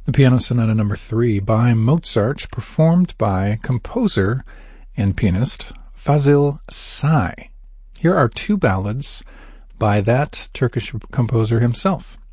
The Piano Sonata No. 3 by Mozart, performed by composer and pianist Fazil Say. Here are two ballads by that Turkish composer himself.